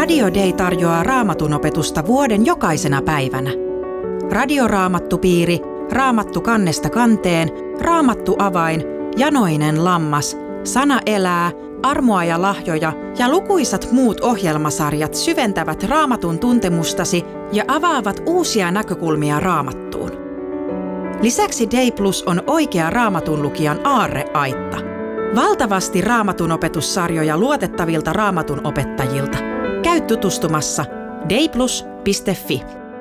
Radio Day tarjoaa Raamatun opetusta vuoden jokaisena päivänä. Radioraamattupiiri, Raamattu kannesta kanteen, Raamattu avain, Janoinen lammas, Sana elää, Armoa ja lahjoja ja lukuisat muut ohjelmasarjat syventävät Raamatun tuntemustasi ja avaavat uusia näkökulmia Raamattuun. Lisäksi Day Plus on oikea Raamatun lukijan aarreaitta. Valtavasti Raamatun opetussarjoja luotettavilta Raamatun opettajilta. Käy tutustumassa dayplus.fi.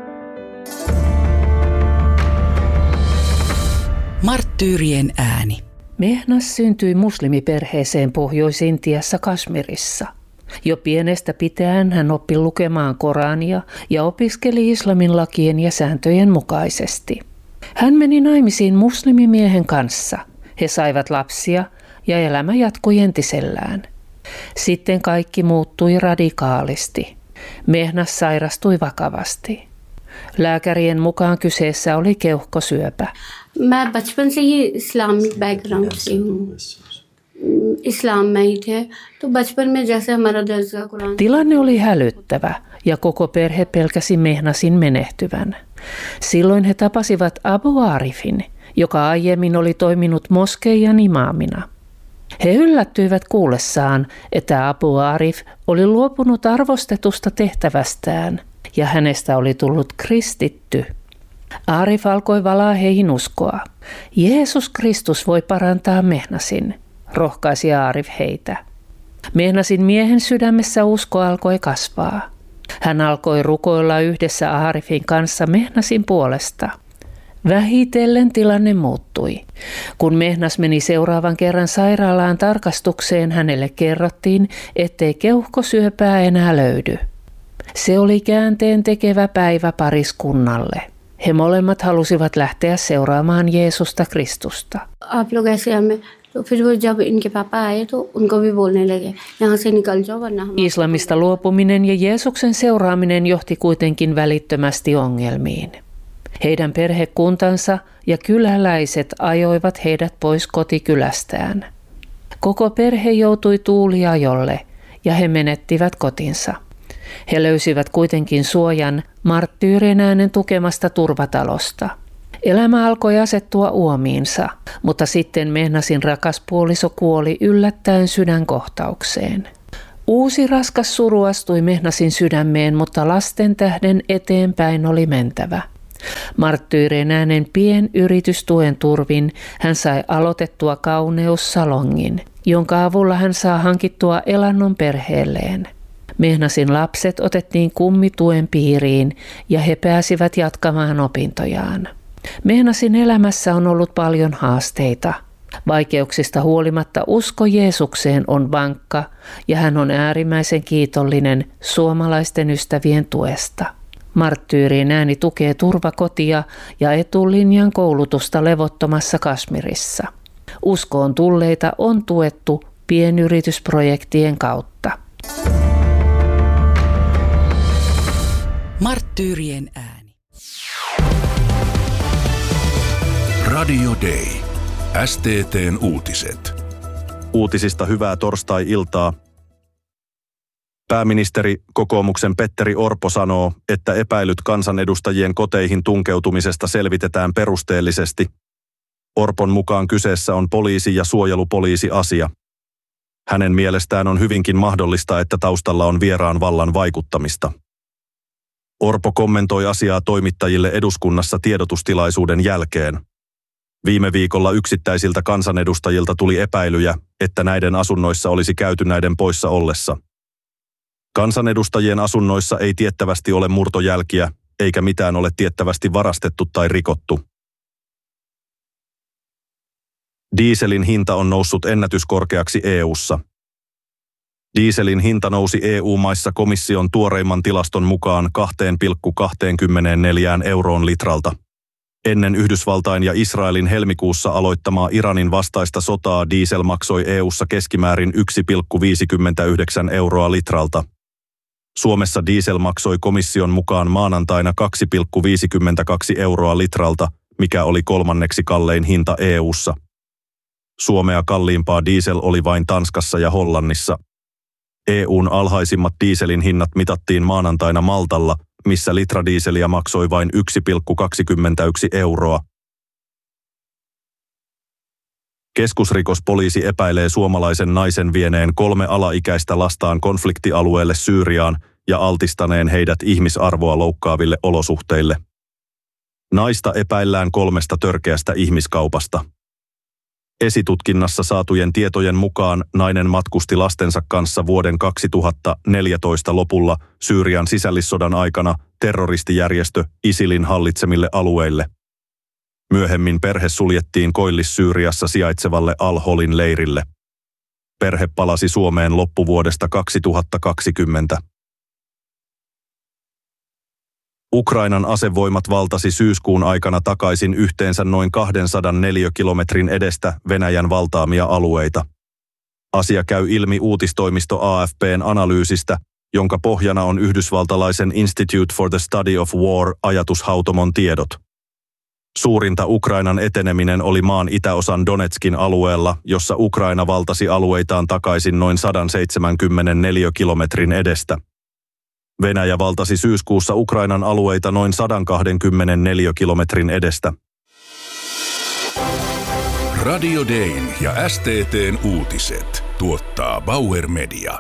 Marttyyrien ääni. Mehnas syntyi muslimiperheeseen Pohjois-Intiassa Kashmirissa. Jo pienestä pitäen hän oppi lukemaan Korania ja opiskeli islamin lakien ja sääntöjen mukaisesti. Hän meni naimisiin muslimimiehen kanssa. He saivat lapsia ja elämä jatkui entisellään. Sitten kaikki muuttui radikaalisti. Mehnas sairastui vakavasti. Lääkärien mukaan kyseessä oli keuhkosyöpä. मैं बचपन से ही Islamic background से हूँ इस्लाम में ही थे तो बचपन में जैसे हमारा दर्जा Quran. Tilanne oli hälyttävä ja koko perhe pelkäsi Mehnasin menehtyvän. Silloin he tapasivat Abu Arifin, joka aiemmin oli toiminut moskeijan imaamina. He yllättyivät kuullessaan, että Abu Arif oli luopunut arvostetusta tehtävästään ja hänestä oli tullut kristitty. Arif alkoi valaa heihin uskoa. Jeesus Kristus voi parantaa Mehnasin, rohkaisi Arif heitä. Mehnasin miehen sydämessä usko alkoi kasvaa. Hän alkoi rukoilla yhdessä Arifin kanssa Mehnasin puolesta. Vähitellen tilanne muuttui. Kun Mehnas meni seuraavan kerran sairaalaan tarkastukseen, hänelle kerrottiin, ettei keuhkosyöpää enää löydy. Se oli käänteen tekevä päivä pariskunnalle. He molemmat halusivat lähteä seuraamaan Jeesusta Kristusta. Islamista luopuminen ja Jeesuksen seuraaminen johti kuitenkin välittömästi ongelmiin. Heidän perhekuntansa ja kyläläiset ajoivat heidät pois kotikylästään. Koko perhe joutui tuuliajolle ja he menettivät kotinsa. He löysivät kuitenkin suojan Marttyyrien äänen tukemasta turvatalosta. Elämä alkoi asettua uomiinsa, mutta sitten Mehnasin rakas puoliso kuoli yllättäen sydänkohtaukseen. Uusi raskas suru astui Mehnasin sydämeen, mutta lasten tähden eteenpäin oli mentävä. Marttyyrien äänen pienyritystuen turvin hän sai aloitettua kauneussalongin, jonka avulla hän saa hankittua elannon perheelleen. Mehnasin lapset otettiin kummituen piiriin ja he pääsivät jatkamaan opintojaan. Mehnasin elämässä on ollut paljon haasteita. Vaikeuksista huolimatta usko Jeesukseen on vankka ja hän on äärimmäisen kiitollinen suomalaisten ystävien tuesta. Marttyyrien ääni tukee turvakotia ja etulinjan koulutusta levottomassa Kashmirissa. Uskoon tulleita on tuettu pienyritysprojektien kautta. Marttyyrien ääni. Radio Day. STT:n uutiset. Uutisista hyvää torstai-iltaa. Pääministeri kokoomuksen Petteri Orpo sanoo, että epäilyt kansanedustajien koteihin tunkeutumisesta selvitetään perusteellisesti. Orpon mukaan kyseessä on poliisi- ja suojelupoliisi-asia. Hänen mielestään on hyvinkin mahdollista, että taustalla on vieraan vallan vaikuttamista. Orpo kommentoi asiaa toimittajille eduskunnassa tiedotustilaisuuden jälkeen. Viime viikolla yksittäisiltä kansanedustajilta tuli epäilyjä, että näiden asunnoissa olisi käyty näiden poissa ollessa. Kansanedustajien asunnoissa ei tiettävästi ole murtojälkiä, eikä mitään ole tiettävästi varastettu tai rikottu. Dieselin hinta on noussut ennätyskorkeaksi EU:ssa. Dieselin hinta nousi EU-maissa komission tuoreimman tilaston mukaan 2,24 euroon litralta. Ennen Yhdysvaltain ja Israelin helmikuussa aloittamaa Iranin vastaista sotaa diesel maksoi EU:ssa keskimäärin 1,59 euroa litralta. Suomessa diesel maksoi komission mukaan maanantaina 2,52 euroa litralta, mikä oli kolmanneksi kallein hinta EU:ssa. Suomea kalliimpaa diesel oli vain Tanskassa ja Hollannissa. EU:n alhaisimmat dieselin hinnat mitattiin maanantaina Maltalla, missä litra dieseliä maksoi vain 1,21 euroa. Keskusrikospoliisi epäilee suomalaisen naisen vieneen 3 alaikäistä lastaan konfliktialueelle Syyriaan ja altistaneen heidät ihmisarvoa loukkaaville olosuhteille. Naista epäillään 3 törkeästä ihmiskaupasta. Esitutkinnassa saatujen tietojen mukaan nainen matkusti lastensa kanssa vuoden 2014 lopulla Syyrian sisällissodan aikana terroristijärjestö ISILin hallitsemille alueille. Myöhemmin perhe suljettiin Koillis-Syyriassa sijaitsevalle Al-Holin leirille. Perhe palasi Suomeen loppuvuodesta 2020. Ukrainan asevoimat valtasi syyskuun aikana takaisin yhteensä noin 204 kilometrin edestä Venäjän valtaamia alueita. Asia käy ilmi uutistoimisto AFP:n analyysistä, jonka pohjana on yhdysvaltalaisen Institute for the Study of War -ajatushautomon tiedot. Suurinta Ukrainan eteneminen oli maan itäosan Donetskin alueella, jossa Ukraina valtasi alueitaan takaisin noin 174 kilometrin edestä. Venäjä valtasi syyskuussa Ukrainan alueita noin 124 kilometrin edestä. Radio Dayn ja STT:n uutiset tuottaa Bauer Media.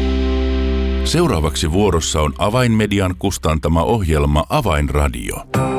Seuraavaksi vuorossa on Avainmedian kustantama ohjelma Avainradio.